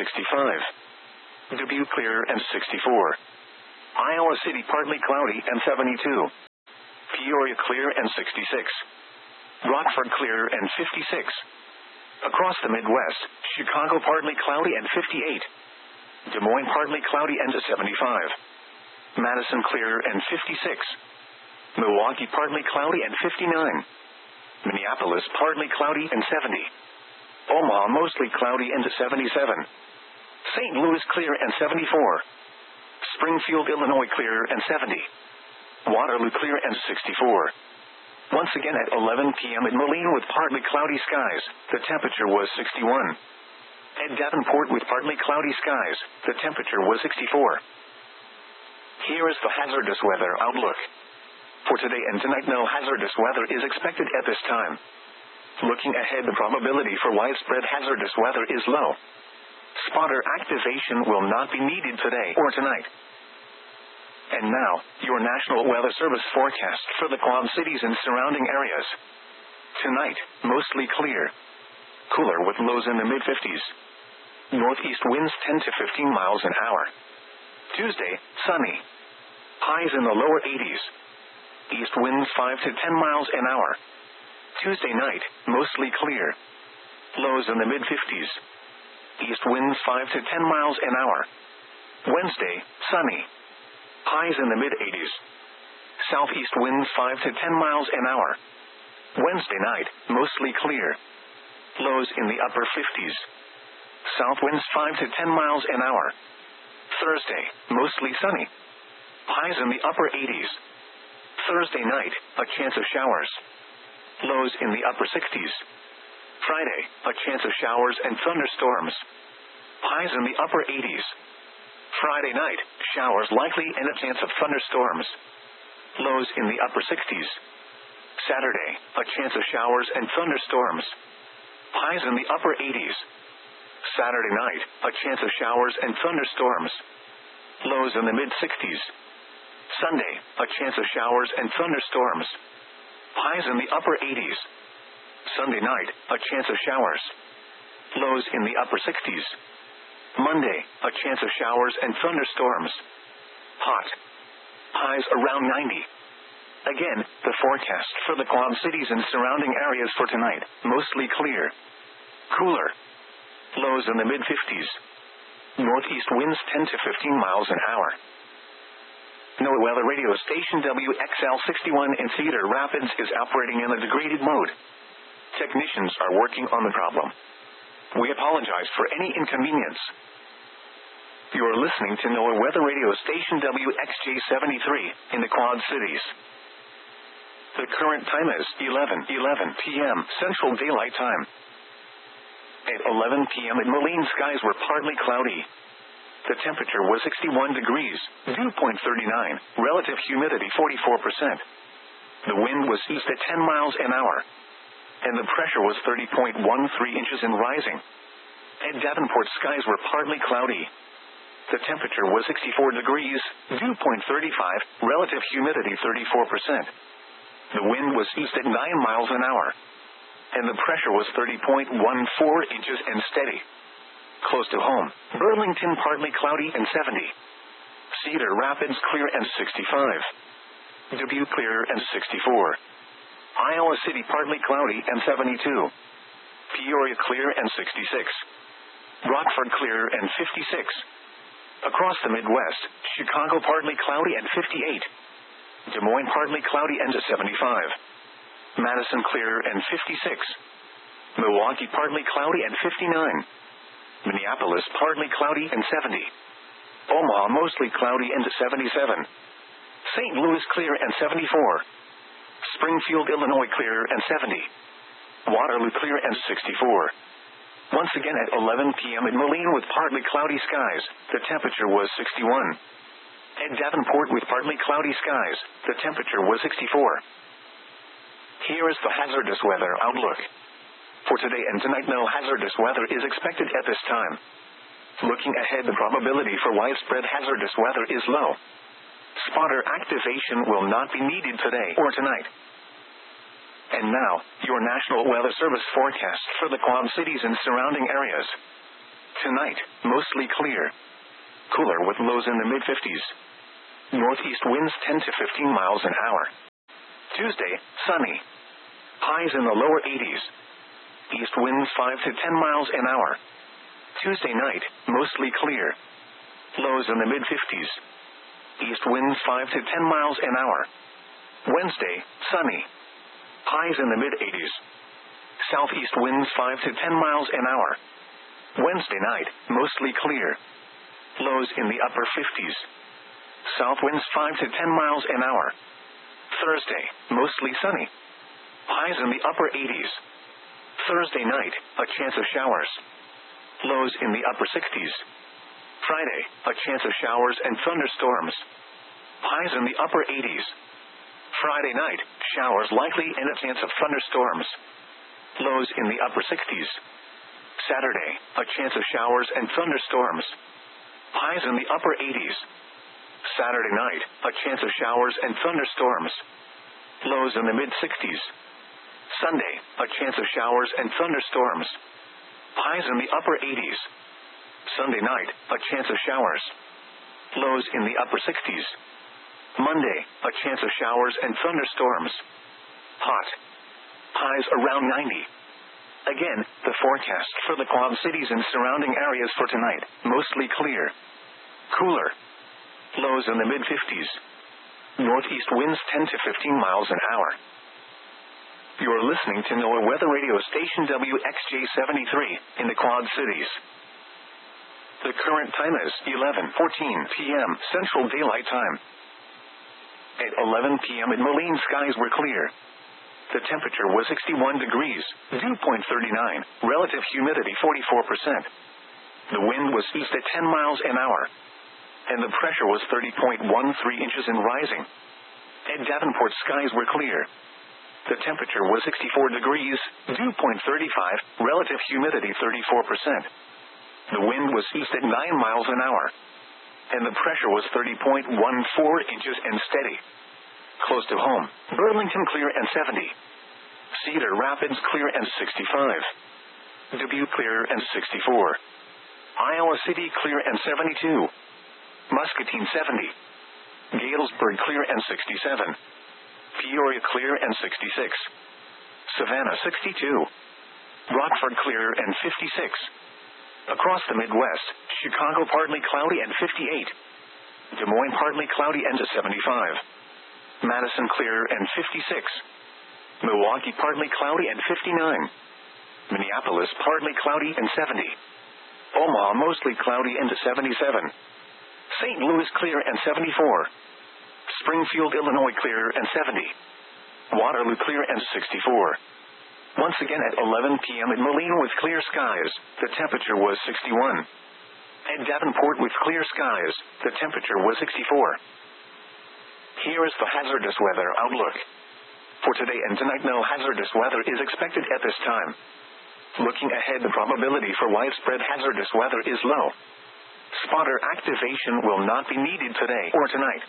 sixty-five. Dubuque clear and sixty-four. Iowa City partly cloudy and seventy-two. Peoria clear and sixty-six. Rockford clear and fifty-six. Across the Midwest, Chicago partly cloudy and fifty-eight. Des Moines partly cloudy and seventy-five. Madison clear and fifty-six. Milwaukee partly cloudy and fifty-nine. Minneapolis partly cloudy and seventy. Omaha mostly cloudy and seventy-seven. Saint Louis clear and seventy-four. Springfield, Illinois clear and seventy. Waterloo clear and sixty-four. Once again at eleven p.m. in Moline with partly cloudy skies, the temperature was sixty-one. At Davenport with partly cloudy skies, the temperature was sixty-four. Here is the hazardous weather outlook. For today and tonight, no hazardous weather is expected at this time. Looking ahead, the probability for widespread hazardous weather is low. Spotter activation will not be needed today or tonight. And now, your National Weather Service forecast for the Quad Cities and surrounding areas. Tonight, mostly clear. Cooler with lows in the mid-fifties. Northeast winds ten to fifteen miles an hour. Tuesday, sunny. Highs in the lower eighties. East winds five to ten miles an hour. Tuesday night, mostly clear. Lows in the mid-fifties. East winds five to ten miles an hour. Wednesday, sunny. Highs in the mid-eighties. Southeast winds five to ten miles an hour. Wednesday night, mostly clear. Lows in the upper fifties. South winds five to ten miles an hour. Thursday, mostly sunny. Highs in the upper eighties. Thursday night, a chance of showers. Lows in the upper sixties. Friday, a chance of showers and thunderstorms. Highs in the upper eighties. Friday night, showers likely and a chance of thunderstorms. Lows in the upper sixties. Saturday, a chance of showers and thunderstorms. Highs in the upper eighties. Saturday night, a chance of showers and thunderstorms. Lows in the mid-sixties. Sunday, a chance of showers and thunderstorms. Highs in the upper eighties. Sunday night, a chance of showers. Lows in the upper sixties. Monday, a chance of showers and thunderstorms. Hot. Highs around ninety. Again, the forecast for the Quad Cities and surrounding areas for tonight, mostly clear. Cooler. Lows in the mid-fifties. Northeast winds ten to fifteen miles an hour. NOAA weather radio station W X L sixty-one in Cedar Rapids is operating in a degraded mode. Technicians are working on the problem. We apologize for any inconvenience. You are listening to NOAA weather radio station W X J seventy-three in the Quad Cities. The current time is eleven eleven p.m. Central Daylight Time. At eleven p.m. in Moline, skies were partly cloudy. The temperature was sixty-one degrees, dew point thirty-nine, relative humidity forty-four percent. The wind was east at ten miles an hour. And the pressure was thirty point one three inches and rising. At Davenport, skies were partly cloudy. The temperature was sixty-four degrees, dew point thirty-five, relative humidity thirty-four percent. The wind was east at nine miles an hour. And the pressure was thirty point one four inches and steady. Close to home, Burlington partly cloudy and seventy. Cedar Rapids clear and sixty-five. Dubuque clear and sixty-four. Iowa City partly cloudy and seventy-two. Peoria clear and sixty-six. Rockford clear and fifty-six. Across the Midwest, Chicago partly cloudy and fifty-eight. Des Moines partly cloudy and seventy-five. Madison clear and fifty-six. Milwaukee partly cloudy and fifty-nine. Minneapolis partly cloudy and seventy. Omaha mostly cloudy and seventy-seven. Saint Louis clear and seventy-four. Springfield, Illinois clear and seventy. Waterloo clear and sixty-four. Once again at eleven p.m. in Moline with partly cloudy skies, the temperature was sixty-one. At Davenport with partly cloudy skies, the temperature was sixty-four. Here is the hazardous weather outlook. For today and tonight, no hazardous weather is expected at this time. Looking ahead, the probability for widespread hazardous weather is low. Spotter activation will not be needed today or tonight. And now, your National Weather Service forecast for the Quad Cities and surrounding areas. Tonight, mostly clear. Cooler with lows in the mid-fifties. Northeast winds ten to fifteen miles an hour. Tuesday, sunny. Highs in the lower eighties. East winds five to ten miles an hour. Tuesday night, mostly clear. Lows in the mid-fifties. East winds five to ten miles an hour. Wednesday, sunny. Highs in the mid-eighties. Southeast winds five to ten miles an hour. Wednesday night, mostly clear. Lows in the upper fifties. South winds five to ten miles an hour. Thursday, mostly sunny. Highs in the upper eighties. Thursday night, a chance of showers. Lows in the upper sixties. Friday, a chance of showers and thunderstorms. Highs in the upper eighties. Friday night, showers likely and a chance of thunderstorms. Lows in the upper sixties. Saturday, a chance of showers and thunderstorms. Highs in the upper eighties. Saturday night, a chance of showers and thunderstorms. Lows in the mid-sixties. Sunday, a chance of showers and thunderstorms. Highs in the upper eighties. Sunday night, a chance of showers. Lows in the upper sixties. Monday, a chance of showers and thunderstorms. Hot. Highs around ninety. Again, the forecast for the Quad Cities and surrounding areas for tonight, mostly clear. Cooler. Lows in the mid-fifties. Northeast winds ten to fifteen miles an hour. You're listening to NOAA Weather Radio Station W X J seventy-three in the Quad Cities. The current time is eleven fourteen p.m. Central Daylight Time. At eleven p.m. in Moline, skies were clear. The temperature was sixty-one degrees, dew point thirty-nine, relative humidity forty-four percent. The wind was east at ten miles an hour, and the pressure was thirty point one three inches and rising. At Davenport, skies were clear. The temperature was sixty-four degrees, dew point thirty-five, relative humidity thirty-four percent. The wind was east at nine miles an hour, and the pressure was thirty point one four inches and steady. Close to home, Burlington clear and seventy. Cedar Rapids clear and sixty-five. Dubuque clear and sixty-four. Iowa City clear and seventy-two. Muscatine seventy. Galesburg clear and sixty-seven. Peoria clear and sixty-six. Savannah sixty-two. Rockford clear and fifty-six. Across the Midwest, Chicago partly cloudy and fifty-eight. Des Moines partly cloudy and seventy-five. Madison clear and fifty-six. Milwaukee partly cloudy and fifty-nine. Minneapolis partly cloudy and seventy. Omaha mostly cloudy and seventy-seven. Saint Louis clear and seventy-four. Springfield, Illinois clear and seventy. Waterloo clear and sixty-four. Once again at eleven p.m. in Moline with clear skies, the temperature was sixty-one. At Davenport with clear skies, the temperature was sixty-four. Here is the hazardous weather outlook. For today and tonight, no hazardous weather is expected at this time. Looking ahead, the probability for widespread hazardous weather is low. Spotter activation will not be needed today or tonight.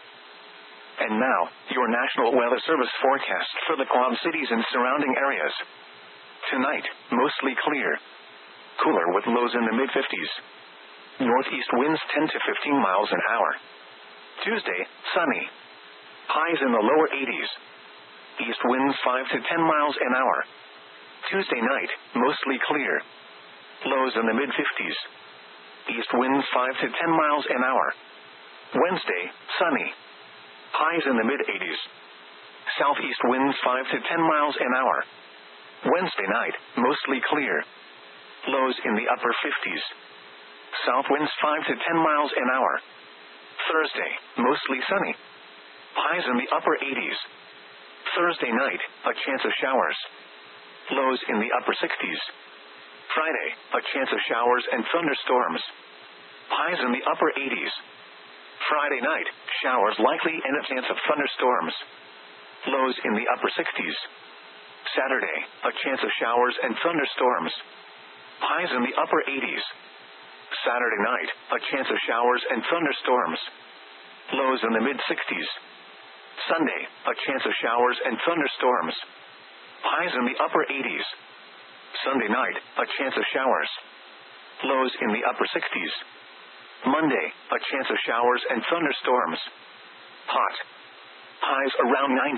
And now, your National Weather Service forecast for the Quad Cities and surrounding areas. Tonight, mostly clear. Cooler with lows in the mid-fifties. Northeast winds ten to fifteen miles an hour. Tuesday, sunny. Highs in the lower eighties. East winds five to ten miles an hour. Tuesday night, mostly clear. Lows in the mid-fifties. East winds five to ten miles an hour. Wednesday, sunny. Highs in the mid-eighties. Southeast winds five to ten miles an hour. Wednesday night, mostly clear. Lows in the upper fifties. South winds five to ten miles an hour. Thursday, mostly sunny. Highs in the upper eighties. Thursday night, a chance of showers. Lows in the upper sixties. Friday, a chance of showers and thunderstorms. Highs in the upper eighties. Friday night, showers likely and a chance of thunderstorms. Lows in the upper sixties. Saturday, a chance of showers and thunderstorms. Highs in the upper eighties. Saturday night, a chance of showers and thunderstorms. Lows in the mid-sixties. Sunday, a chance of showers and thunderstorms. Highs in the upper eighties. Sunday night, a chance of showers. Lows in the upper sixties. Monday, a chance of showers and thunderstorms. Hot. Highs around ninety.